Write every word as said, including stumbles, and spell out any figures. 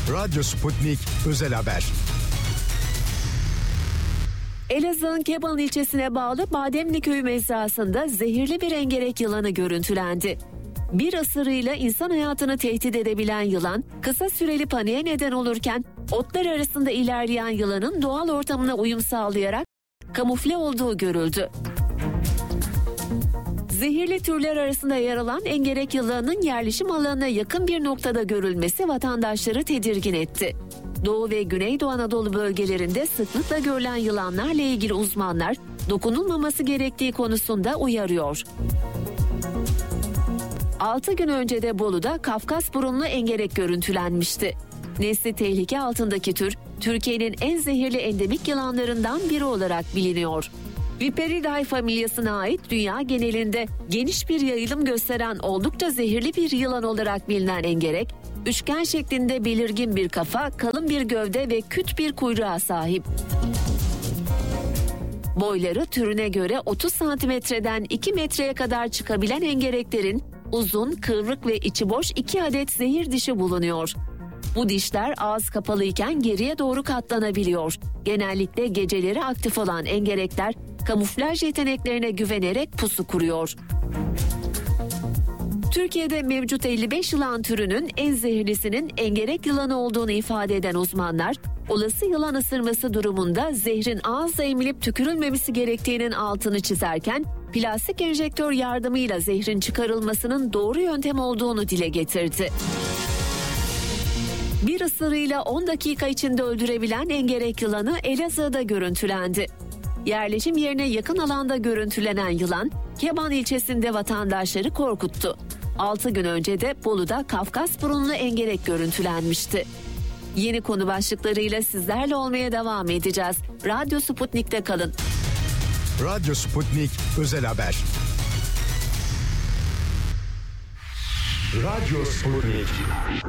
Radyo Sputnik Özel Haber. Elazığ'ın Keban ilçesine bağlı Bademli Köyü mezrasında zehirli bir engerek yılanı görüntülendi. Bir ısırığıyla insan hayatını tehdit edebilen yılan kısa süreli paniğe neden olurken otlar arasında ilerleyen yılanın doğal ortamına uyum sağlayarak kamufle olduğu görüldü. Zehirli türler arasında yer alan engerek yılanının yerleşim alanına yakın bir noktada görülmesi vatandaşları tedirgin etti. Doğu ve Güneydoğu Anadolu bölgelerinde sıklıkla görülen yılanlarla ilgili uzmanlar dokunulmaması gerektiği konusunda uyarıyor. altı gün önce de Bolu'da Kafkas burunlu engerek görüntülenmişti. Nesli tehlike altındaki tür, Türkiye'nin en zehirli endemik yılanlarından biri olarak biliniyor. Viperidae familyasına ait dünya genelinde geniş bir yayılım gösteren oldukça zehirli bir yılan olarak bilinen engerek, üçgen şeklinde belirgin bir kafa, kalın bir gövde ve küt bir kuyruğa sahip. Boyları türüne göre otuz santimetreden iki metreye kadar çıkabilen engereklerin uzun, kıvrık ve içi boş iki adet zehir dişi bulunuyor. Bu dişler ağız kapalıyken geriye doğru katlanabiliyor. Genellikle geceleri aktif olan engerekler kamuflaj yeteneklerine güvenerek pusu kuruyor. Türkiye'de mevcut elli beş yılan türünün en zehirlisinin engerek yılanı olduğunu ifade eden uzmanlar, olası yılan ısırması durumunda zehrin ağızla emilip tükürülmemesi gerektiğinin altını çizerken, plastik enjektör yardımıyla zehrin çıkarılmasının doğru yöntem olduğunu dile getirdi. Bir ısırığıyla on dakika içinde öldürebilen engerek yılanı Elazığ'da görüntülendi. Yerleşim yerine yakın alanda görüntülenen yılan, Keban ilçesinde vatandaşları korkuttu. altı gün önce de Bolu'da Kafkas burunlu engerek görüntülenmişti. Yeni konu başlıklarıyla sizlerle olmaya devam edeceğiz. Radyo Sputnik'te kalın. Radyo Sputnik Özel Haber. Radyo Sputnik.